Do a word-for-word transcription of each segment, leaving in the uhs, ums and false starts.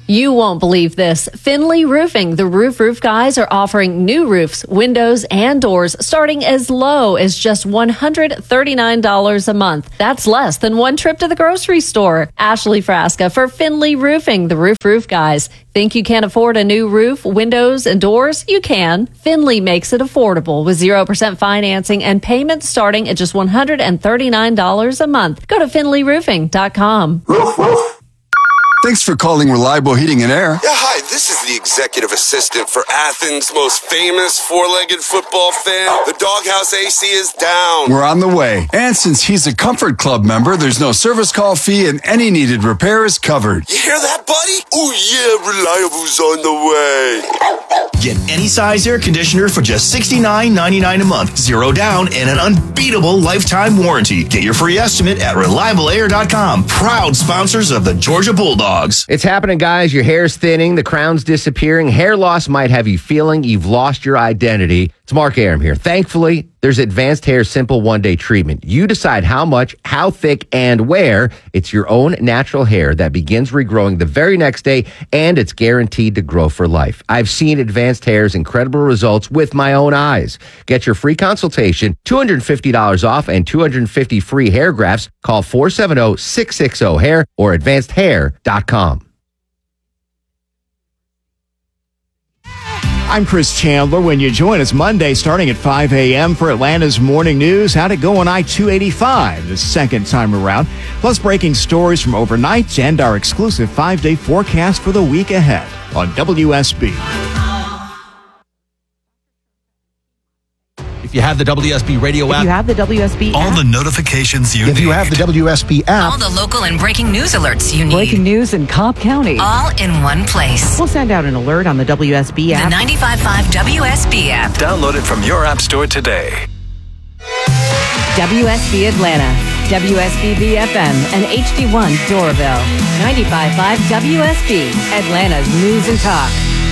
You won't believe this. Finley Roofing, the Roof Roof Guys, are offering new roofs, windows, and doors starting as low as just one hundred thirty-nine dollars a month. That's less than one trip to the grocery store. Ashley Frasca for Finley Roofing, the Roof Roof Guys. Think you can't afford a new roof, windows, and doors? You can. Finley makes it affordable with zero percent financing and payments starting at just one hundred thirty-nine dollars a month. Go to finley roofing dot com. Roof, roof. Thanks for calling Reliable Heating and Air. Yeah, hi, this is the executive assistant for Athens' most famous four-legged football fan. The Doghouse A C is down. We're on the way. And since he's a Comfort Club member, there's no service call fee and any needed repair is covered. You hear that, buddy? Oh, yeah, Reliable's on the way. Get any size air conditioner for just sixty-nine ninety-nine a month. Zero down and an unbeatable lifetime warranty. Get your free estimate at reliable air dot com. Proud sponsors of the Georgia Bulldogs. It's happening, guys. Your hair's thinning, the crown's disappearing. Hair loss might have you feeling you've lost your identity. It's Mark Aram here. Thankfully, there's Advanced Hair Simple One-Day Treatment. You decide how much, how thick, and where. It's your own natural hair that begins regrowing the very next day, and it's guaranteed to grow for life. I've seen Advanced Hair's incredible results with my own eyes. Get your free consultation, two hundred fifty dollars off, and two hundred fifty free hair grafts. Call four seven zero, six six zero, hair or advanced hair dot com. I'm Chris Chandler. When you join us Monday starting at five a.m. for Atlanta's Morning News, how'd it go on I two eighty-five the second time around? Plus breaking stories from overnight and our exclusive five-day forecast for the week ahead on W S B. If you have the W S B radio app. If you have the W S B all app. the notifications you if need. If you have the W S B app. All the local and breaking news alerts you need. Breaking news in Cobb County. All in one place. We'll send out an alert on the W S B app. The ninety-five point five W S B app. Download it from your app store today. W S B Atlanta, W S B B F M, and H D one Doraville. ninety-five point five W S B, Atlanta's News and Talk.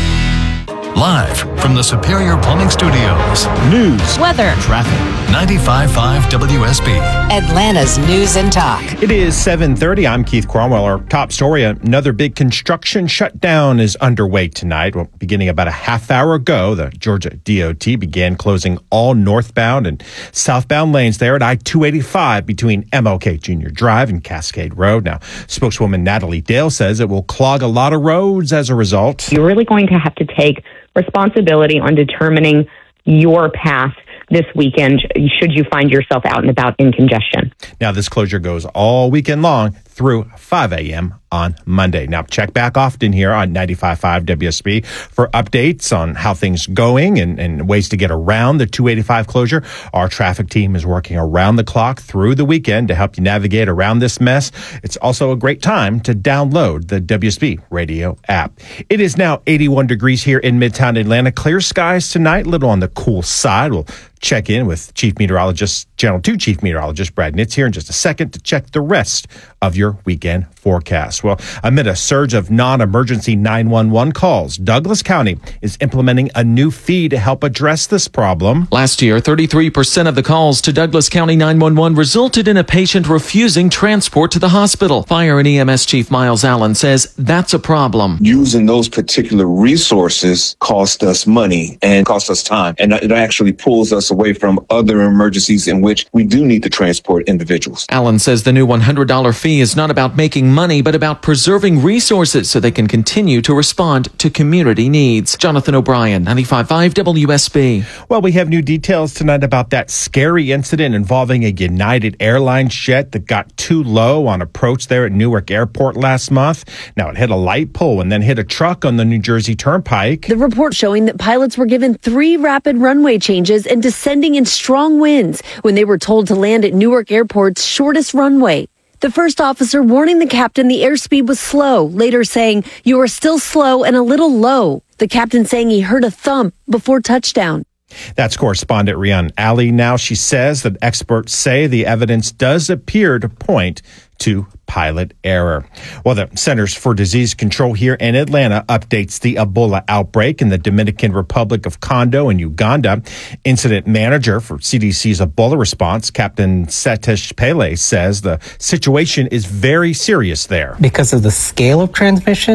Live from the Superior Plumbing Studios. News, weather, traffic. ninety-five point five W S B. Atlanta's News and Talk. It is seven thirty. I'm Keith Cromwell. Our top story, another big construction shutdown is underway tonight. Well, beginning about a half hour ago, the Georgia D O T began closing all northbound and southbound lanes there at I two eighty-five between M L K Junior Drive and Cascade Road. Now, spokeswoman Natalie Dale says it will clog a lot of roads as a result. You're really going to have to take responsibility on determining your path this weekend should you find yourself out and about in congestion. Now, this closure goes all weekend long through five a.m. on Monday. Now, check back often here on ninety-five point five W S B for updates on how things going and, and ways to get around the two eighty-five closure. Our traffic team is working around the clock through the weekend to help you navigate around this mess. It's also a great time to download the W S B radio app. It is now eighty-one degrees here in Midtown Atlanta. Clear skies tonight, a little on the cool side. We'll check in with Chief Meteorologist, Channel two Chief Meteorologist Brad Nitz here in just a second to check the rest of your weekend forecast. Well, amid a surge of non-emergency nine one one calls, Douglas County is implementing a new fee to help address this problem. Last year, thirty-three percent of the calls to Douglas County nine one one resulted in a patient refusing transport to the hospital. Fire and E M S Chief Miles Allen says that's a problem. Using those particular resources cost us money and cost us time, and it actually pulls us away from other emergencies in which we do need to transport individuals. Allen says the new one hundred dollars fee is not about making money, but about preserving resources so they can continue to respond to community needs. Jonathan O'Brien, ninety-five point five W S B. Well, we have new details tonight about that scary incident involving a United Airlines jet that got too low on approach there at Newark Airport last month. Now, it hit a light pole and then hit a truck on the New Jersey Turnpike. The report showing that pilots were given three rapid runway changes and descending in strong winds when they were told to land at Newark Airport's shortest runway. The first officer warning the captain the airspeed was slow, later saying, "You are still slow and a little low." The captain saying he heard a thump before touchdown. That's correspondent Rian Ali. Now, she says that experts say the evidence does appear to point to pilot error. Well, the Centers for Disease Control here in Atlanta updates the Ebola outbreak in the Dominican Republic of Congo and Uganda. Incident manager for C D C's Ebola response, Captain Satish Pele, says the situation is very serious there. Because of the scale of transmission,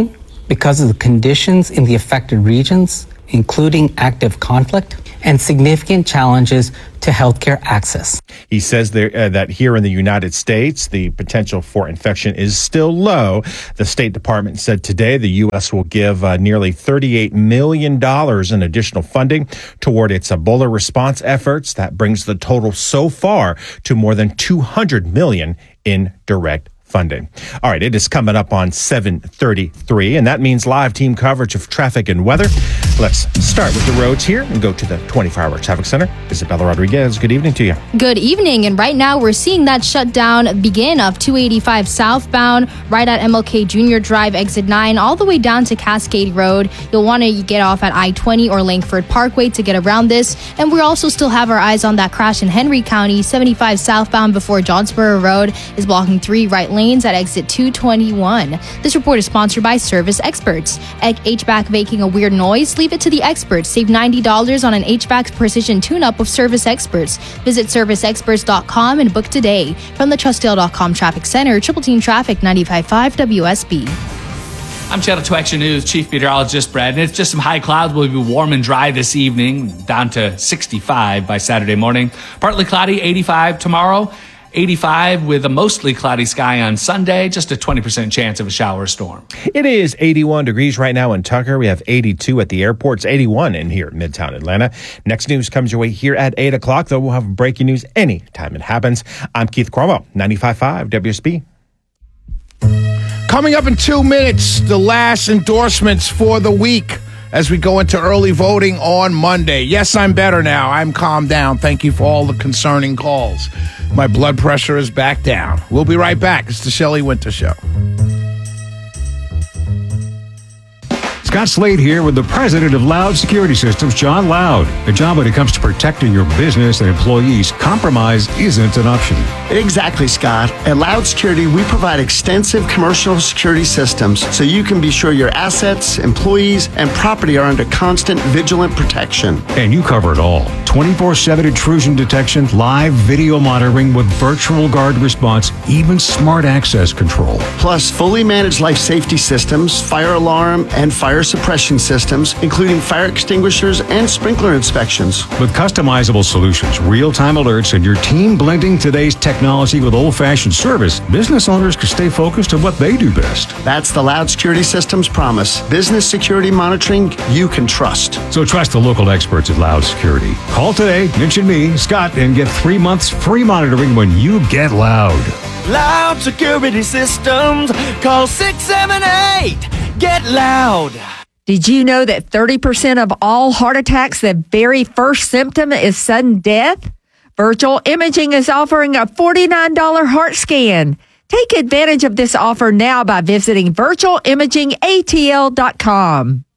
because of the conditions in the affected regions, including active conflict and significant challenges to healthcare access. He says there, uh, that here in the United States, the potential for infection is still low. The State Department said today the U S will give uh, nearly thirty-eight million dollars in additional funding toward its Ebola response efforts. That brings the total so far to more than two hundred million dollars in direct funding. All right, it is coming up on seven thirty-three, and that means live team coverage of traffic and weather. Let's start with the roads here and go to the twenty-four hour traffic center. Isabella Rodriguez, good evening to you. Good evening, and right now we're seeing that shutdown begin of two eighty-five southbound right at M L K Junior Drive, exit nine, all the way down to Cascade Road. You'll want to get off at I twenty or Langford Parkway to get around this, and we also still have our eyes on that crash in Henry County. seventy-five southbound before Johnsboro Road is blocking three right lanes at exit two twenty-one. This report is sponsored by Service Experts. H V A C making a weird noise? Leave it to the experts. Save ninety dollars on an H V A C precision tune-up with Service Experts. Visit service experts dot com and book today. From the Trustdale dot com Traffic Center, Triple Team Traffic ninety-five point five W S B. I'm Channel two Action News Chief Meteorologist Brad, and it's just some high clouds. Will be warm and dry this evening, down to sixty-five by Saturday morning. Partly cloudy, eighty-five tomorrow. eighty-five with a mostly cloudy sky on Sunday, just a twenty percent chance of a shower or storm. It is eighty-one degrees right now in Tucker. We have eighty-two at the airport. It's eighty-one in here at Midtown Atlanta. Next news comes your way here at eight o'clock, though we'll have breaking news anytime it happens. I'm Keith Cuomo, ninety-five point five W S B. Coming up in two minutes, the last endorsements for the week as we go into early voting on Monday. Yes, I'm better now. I'm calmed down. Thank you for all the concerning calls. My blood pressure is back down. We'll be right back. It's the Shelley Winter Show. Scott Slade here with the president of Loud Security Systems, John Loud. A job when it comes to protecting your business and employees, compromise isn't an option. Exactly, Scott. At Loud Security, we provide extensive commercial security systems so you can be sure your assets, employees, and property are under constant vigilant protection. And you cover it all. twenty-four seven intrusion detection, live video monitoring with virtual guard response, even smart access control. Plus, fully managed life safety systems, fire alarm, and fire suppression systems, including fire extinguishers and sprinkler inspections. With customizable solutions, real-time alerts, and your team blending today's technology with old-fashioned service, business owners can stay focused on what they do best. That's the Loud Security Systems promise. Business security monitoring you can trust. So trust the local experts at Loud Security. Call today, mention me, Scott, and get three months free monitoring when you get Loud. Loud Security Systems. Call six seven eight. Get Loud. Did you know that thirty percent of all heart attacks, the very first symptom is sudden death? Virtual Imaging is offering a forty-nine dollars heart scan. Take advantage of this offer now by visiting virtual imaging A T L dot com.